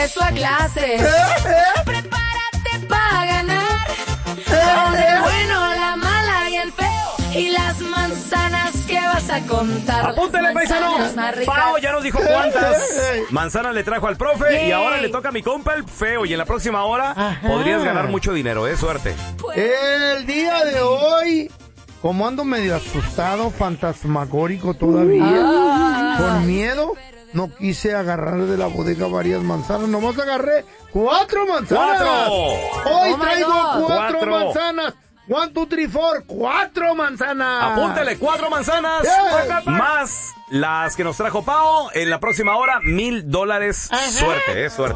Eso a clase. Prepárate para ganar. El bueno, la mala y el feo. Y las manzanas que vas a contar. Apúntale, paisano. Pao ya nos dijo cuántas manzanas le trajo al profe. Y ahora le toca a mi compa el feo. Y en la próxima hora podrías ganar mucho dinero, suerte. El día de hoy, como ando medio asustado, fantasmagórico todavía, con miedo, no quise agarrar de la bodega varias manzanas. Nomás agarré 4 manzanas. Hoy traigo 4 manzanas. 1, 2, 3, 4, 4 manzanas. Apúntale, 4 manzanas. Más las que nos trajo Pao. En la próxima hora, $1,000. Suerte, suerte.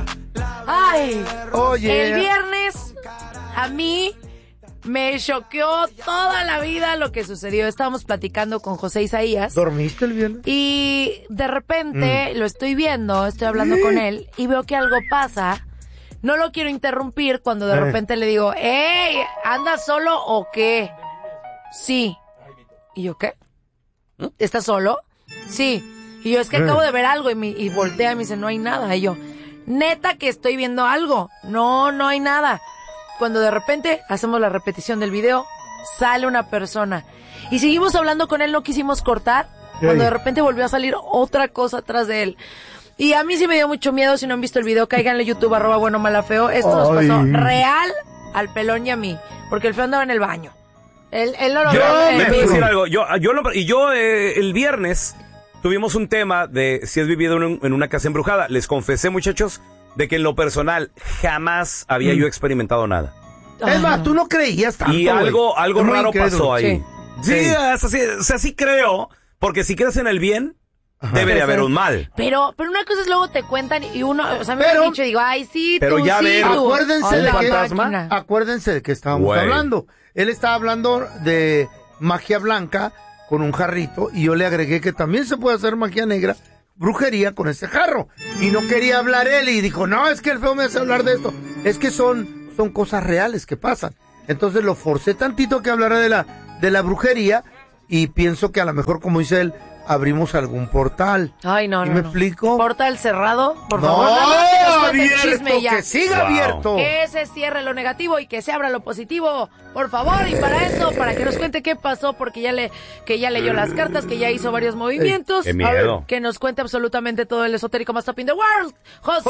Ay, oye. El viernes a mí me choqueó toda la vida lo que sucedió. Estábamos platicando con José Isaías. ¿Dormiste el viernes? Y de repente lo estoy viendo, estoy hablando con él y veo que algo pasa. No lo quiero interrumpir cuando de repente le digo, ¡Ey! ¿Andas solo o qué? Sí. ¿Y yo qué? ¿Estás solo? Sí. Y yo, es que acabo de ver algo y voltea y me dice, no hay nada. Y yo, neta que estoy viendo algo. No hay nada. Cuando de repente hacemos la repetición del video, sale una persona. Y seguimos hablando con él, no quisimos cortar. Cuando de repente volvió a salir otra cosa atrás de él. Y a mí sí me dio mucho miedo. Si no han visto el video, cáiganle a YouTube, @buenomalafeo. Esto nos pasó real al pelón y a mí. Porque el feo andaba en el baño. Él no lo vio. Me voy a decir algo. Yo el viernes tuvimos un tema de si has vivido en una casa embrujada. Les confesé, muchachos, de que en lo personal jamás había yo experimentado nada. Es más, tú no creías tanto. Y algo raro pasó ahí. Sí, sí creo. Porque si crees en el bien, debe de haber un mal. Pero una cosa es luego te cuentan y uno, o sea, me han dicho, digo, ay, sí, pero tú, ya sí, ven, tú. Acuérdense de que estábamos hablando. Él estaba hablando de magia blanca con un jarrito y yo le agregué que también se puede hacer magia negra, brujería con ese jarro. Y no quería hablar él y dijo, no, es que el feo me hace hablar de esto. Es que son cosas reales que pasan. Entonces lo forcé tantito que hablara de la brujería y pienso que a lo mejor, como dice él, abrimos algún portal. Ay, no. ¿Me explico? ¿Portal cerrado? Por favor, abierto, que siga abierto. Que se cierre lo negativo y que se abra lo positivo, por favor. Y para eso, para que nos cuente qué pasó, porque ya leyó las cartas, que ya hizo varios movimientos. ¡Qué miedo! Que nos cuente absolutamente todo el esotérico más top in the world. ¡José!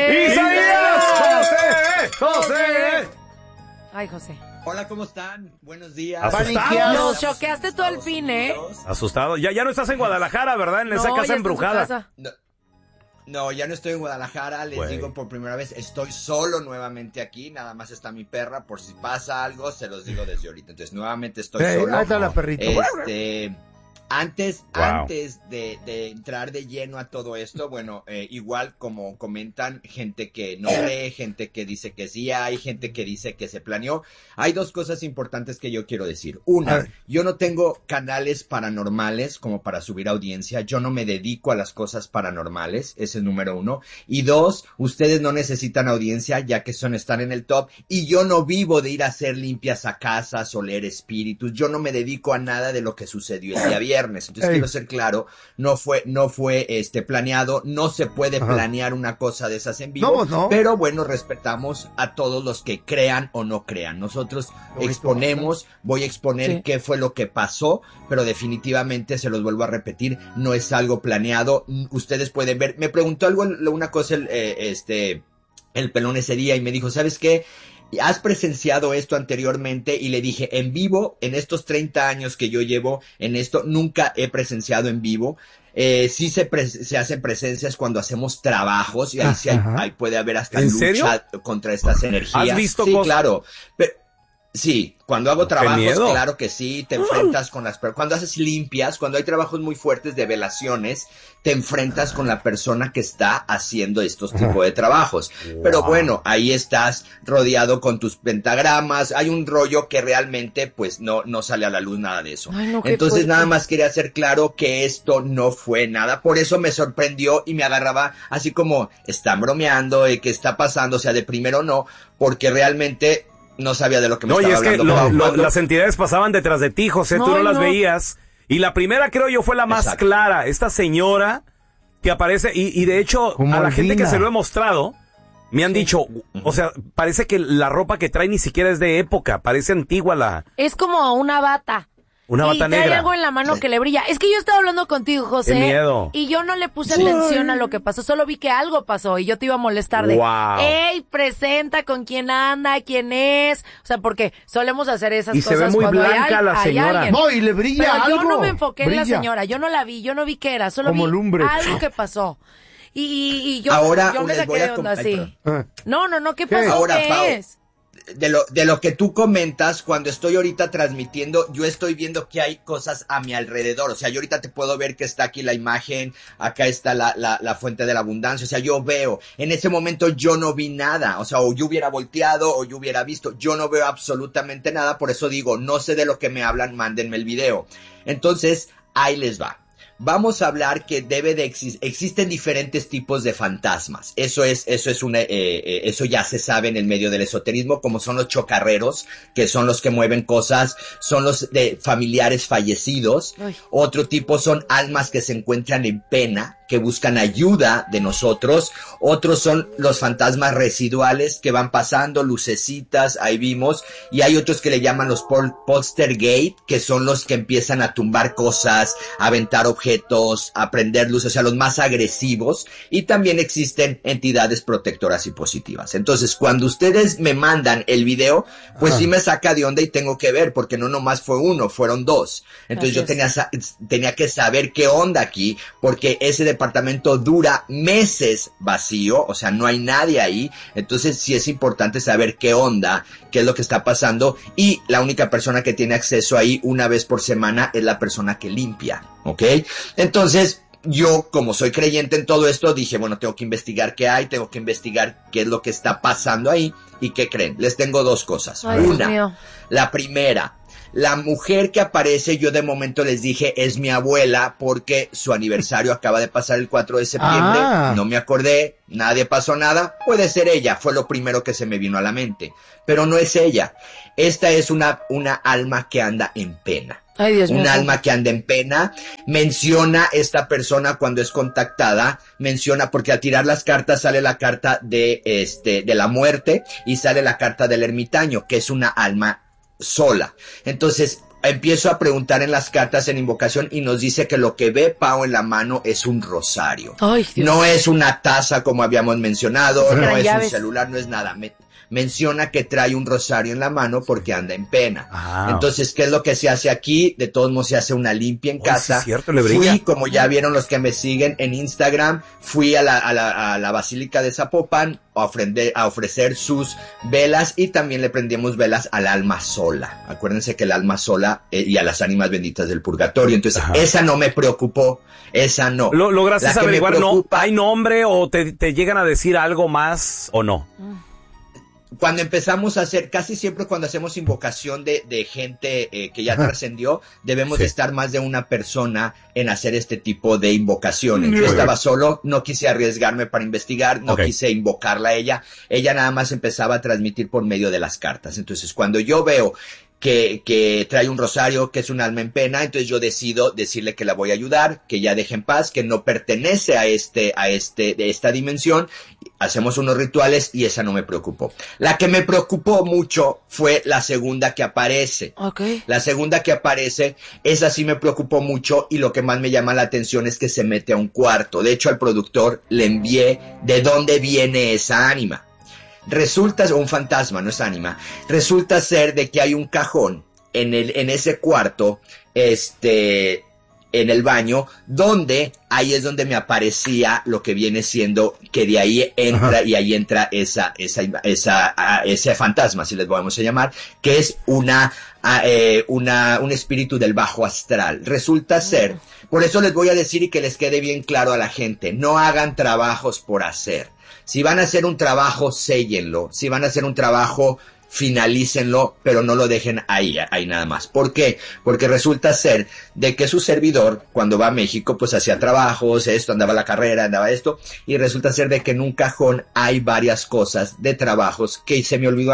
¡José! Ay, José. Hola, ¿cómo están? Buenos días. Nos choqueaste todo el fin, Asustado. Ya no estás en Guadalajara, ¿verdad? En esa casa embrujada. No, ya no estoy en Guadalajara. Les digo por primera vez, estoy solo nuevamente aquí. Nada más está mi perra. Por si pasa algo, se los digo desde ahorita. Entonces, nuevamente estoy solo. Ahí está la perrita. Antes de entrar de lleno a todo esto, bueno, igual como comentan, gente que no cree, gente que dice que sí hay, gente que dice que se planeó. Hay 2 cosas importantes que yo quiero decir. Una, yo no tengo canales paranormales como para subir audiencia. Yo no me dedico a las cosas paranormales. Ese es número 1. Y 2, ustedes no necesitan audiencia ya que están en el top. Y yo no vivo de ir a hacer limpias a casas o leer espíritus. Yo no me dedico a nada de lo que sucedió el día viernes. Entonces quiero ser claro, no fue planeado, no se puede planear una cosa de esas en vivo, pero bueno, respetamos a todos los que crean o no crean. Nosotros voy a exponer qué fue lo que pasó, pero definitivamente se los vuelvo a repetir, no es algo planeado. Ustedes pueden ver, me preguntó una cosa el pelón ese día y me dijo, ¿sabes qué? ¿Has presenciado esto anteriormente? Y le dije, en vivo, en estos 30 años que yo llevo en esto, nunca he presenciado en vivo. Sí se hacen presencias cuando hacemos trabajos y ahí sí puede haber hasta lucha contra estas energías. ¿Has visto cosas? Sí, claro. Pero, sí, cuando hago trabajos, claro que sí, te enfrentas con cuando haces limpias, cuando hay trabajos muy fuertes de velaciones, te enfrentas con la persona que está haciendo estos tipos de trabajos. Pero bueno, ahí estás rodeado con tus pentagramas, hay un rollo que realmente pues no sale a la luz nada de eso. Ay, no, entonces nada más quería hacer claro que esto no fue nada, por eso me sorprendió y me agarraba así como, están bromeando, ¿qué está pasando? O sea, de primero no, porque realmente no sabía de lo que me estaba hablando. No, y es que las entidades pasaban detrás de ti, José, tú no las veías. Y la primera, creo yo, fue la más clara. Esta señora que aparece, y de hecho, a la gente que se lo he mostrado, me han dicho, o sea, parece que la ropa que trae ni siquiera es de época, parece antigua la... Es como una bata. Una bata negra. Y trae algo en la mano que le brilla. Es que yo estaba hablando contigo, José. Qué miedo. Y yo no le puse atención a lo que pasó. Solo vi que algo pasó y yo te iba a molestar de... Wow. ¡Ey, presenta con quién anda, quién es! O sea, porque solemos hacer esas cosas. Y se ve muy blanca la hay señora. alguien. No, y le brilla Pero algo. yo no me enfoqué en la Brilla. señora. Yo no la vi, yo no vi qué era. Solo Como vi lumbre. algo que pasó. Y yo, Ahora yo me les voy saqué de a onda así. Ah. No, ¿qué pasó? Ahora, ¿Qué Pao, es? de lo que tú comentas, cuando estoy ahorita transmitiendo, yo estoy viendo que hay cosas a mi alrededor. O sea, yo ahorita te puedo ver que está aquí la imagen, acá está la fuente de la abundancia. O sea, yo veo, en ese momento yo no vi nada. O sea, o yo hubiera volteado o yo hubiera visto. Yo no veo absolutamente nada. Por eso digo, no sé de lo que me hablan, mándenme el video. Entonces, ahí les va. Vamos a hablar que existen diferentes tipos de fantasmas. Eso ya se sabe en el medio del esoterismo, como son los chocarreros, que son los que mueven cosas, son los de familiares fallecidos. Ay. Otro tipo son almas que se encuentran en pena, que buscan ayuda de nosotros. Otros son los fantasmas residuales que van pasando, lucecitas, ahí vimos. Y hay otros que le llaman los poltergeist, que son los que empiezan a tumbar cosas, a aventar objetos, a prender luces, o sea, los más agresivos. Y también existen entidades protectoras y positivas. Entonces, cuando ustedes me mandan el video, pues sí me saca de onda y tengo que ver, porque no nomás fue uno, fueron dos. Entonces yo tenía que saber qué onda aquí, porque ese departamento dura meses vacío, o sea, no hay nadie ahí. Entonces sí es importante saber qué onda, qué es lo que está pasando, y la única persona que tiene acceso ahí una vez por semana es la persona que limpia, ¿ok? Entonces, yo, como soy creyente en todo esto, dije, bueno, tengo que investigar qué hay, tengo que investigar qué es lo que está pasando ahí. ¿Y qué creen? Les tengo dos cosas. Ay, Dios Una, mío. la primera, la mujer que aparece, yo de momento les dije, es mi abuela, porque su aniversario acaba de pasar el 4 de septiembre, no me acordé, nadie pasó nada, puede ser ella, fue lo primero que se me vino a la mente, pero no es ella. Esta es una alma que anda en pena. Ay, Dios mío. Un alma que anda en pena. Menciona esta persona cuando es contactada, menciona, porque al tirar las cartas sale la carta de la muerte y sale la carta del ermitaño, que es una alma sola. Entonces empiezo a preguntar en las cartas en invocación y nos dice que lo que ve Pao en la mano es un rosario. Ay, Dios. No es una taza como habíamos mencionado, Sí, no eran es llaves. un celular, no es nada. Menciona que trae un rosario en la mano porque anda en pena. Entonces, ¿qué es lo que se hace aquí? De todos modos se hace una limpia en casa. Sí, es cierto, le brilla. Fui, como ya vieron los que me siguen en Instagram, fui a la Basílica de Zapopan a ofrecer sus velas, y también le prendimos velas al alma sola. Acuérdense que el alma sola y a las ánimas benditas del purgatorio. Entonces, esa no me preocupó. Esa no. ¿Lograste La que me averiguar? preocupa- ¿No hay nombre o te llegan a decir algo más o no? Cuando empezamos a hacer, casi siempre cuando hacemos invocación de gente que ya trascendió, debemos de estar más de una persona en hacer este tipo de invocaciones. Yo estaba solo, no quise arriesgarme para investigar, no quise invocarla a ella. Ella nada más empezaba a transmitir por medio de las cartas. Entonces, cuando yo veo que trae un rosario, que es un alma en pena, entonces yo decido decirle que la voy a ayudar, que ya deje en paz, que no pertenece de esta dimensión. Hacemos unos rituales y esa no me preocupó. La que me preocupó mucho fue la segunda que aparece. Okay. La segunda que aparece, esa sí me preocupó mucho, y lo que más me llama la atención es que se mete a un cuarto. De hecho, al productor le envié de dónde viene esa ánima. Resulta, un fantasma, no es ánima, resulta ser de que hay un cajón en ese cuarto, en el baño, donde ahí es donde me aparecía lo que viene siendo que de ahí entra y ahí entra ese fantasma, si les vamos a llamar, que es un espíritu del bajo astral. Resulta ser, por eso les voy a decir, y que les quede bien claro a la gente, no hagan trabajos por hacer. Si van a hacer un trabajo, séllenlo. Si van a hacer un trabajo, finalícenlo, pero no lo dejen ahí nada más. ¿Por qué? Porque resulta ser de que su servidor, cuando va a México, pues hacía trabajos, andaba la carrera, andaba esto, y resulta ser de que en un cajón hay varias cosas de trabajos que se me olvidó a mí.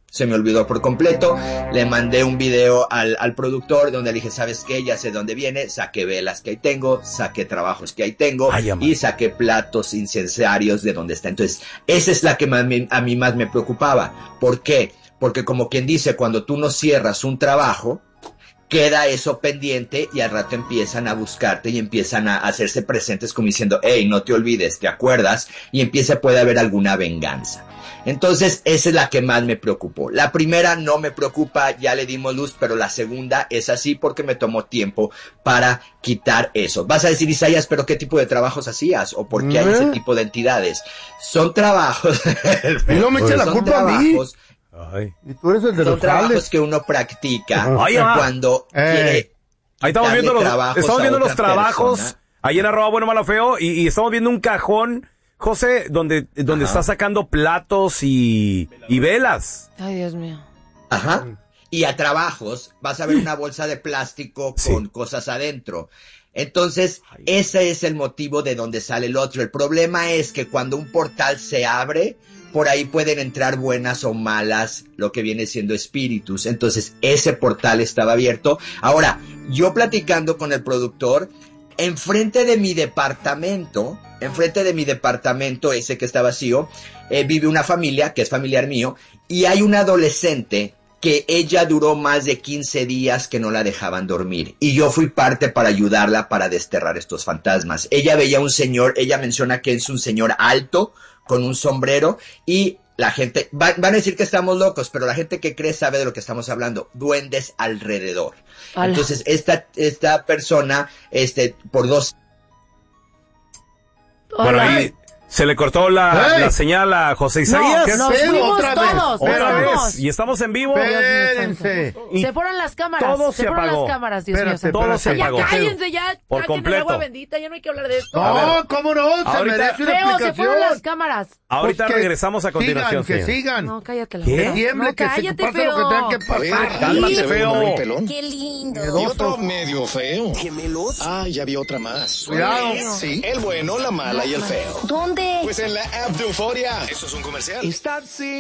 Se me olvidó por completo. Le mandé un video al productor donde le dije, ¿sabes qué? Ya sé dónde viene. Saqué velas que ahí tengo, saqué trabajos que ahí tengo y saqué platos incendiarios de donde está. Entonces, esa es la que a mí más me preocupaba. ¿Por qué? Porque como quien dice, cuando tú no cierras un trabajo, queda eso pendiente y al rato empiezan a buscarte y empiezan a hacerse presentes como diciendo, hey, no te olvides, ¿te acuerdas? Y puede haber alguna venganza. Entonces, esa es la que más me preocupó. La primera no me preocupa, ya le dimos luz, pero la segunda es así porque me tomó tiempo para quitar eso. Vas a decir, Isaías, ¿pero qué tipo de trabajos hacías? ¿O por qué hay ese tipo de entidades? Son trabajos... Y no me eche la culpa a mí. Ay. Y tú eres el de son los trabajos cables que uno practica cuando quiere... Ahí estamos viendo los trabajos ahí en @buenomalofeo y estamos viendo un cajón, José, donde está sacando platos y velas. Ay, Dios mío. Ajá. Y a trabajos vas a ver una bolsa de plástico con cosas adentro. Entonces, ese es el motivo de donde sale el otro. El problema es que cuando un portal se abre, por ahí pueden entrar buenas o malas, lo que viene siendo espíritus. Entonces, ese portal estaba abierto. Ahora, yo platicando con el productor, enfrente de mi departamento, ese que está vacío, vive una familia, que es familiar mío, y hay un adolescente que ella duró más de 15 días que no la dejaban dormir. Y yo fui parte para ayudarla para desterrar estos fantasmas. Ella veía a un señor, ella menciona que es un señor alto, con un sombrero, y la gente, van a decir que estamos locos, pero la gente que cree sabe de lo que estamos hablando. Duendes alrededor. Hola. Entonces, esta persona, por dos... Bueno, ahí se le cortó la señal a José Isaías. No, nos fuimos todos. Otra vez. Y estamos en vivo. Espérense. Se fueron las cámaras. Todo se apagó. Fueron las cámaras, Dios mío. Todo se apagó. Ya cállense, ya. Por completo. El agua bendita, ya no hay que hablar de esto. No, ¿cómo no? Se merece una explicación. Se fueron las cámaras. Ahorita Pues regresamos a continuación. Que sigan. No, cállate la Que boca. tiemble, No, que se cállate, pase feo. lo que tenga que pasar. Cálmate, feo. Qué lindo. Miedoso. Y otro medio feo. ¿Gemelos? Ah, ya vi otra más. Cuidado. Sí, el bueno, la mala y el feo. ¿Dónde? Pues en la app de Euforia. ¿Eso es un comercial?